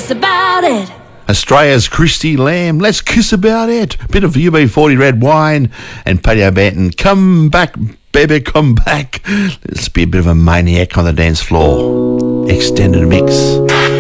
kiss about it. Australia's Christy Lamb, let's kiss about it. Bit of UB40 red wine and Paddy O'Banton. Come back, baby, come back. Let's be a bit of a maniac on the dance floor. Extended mix.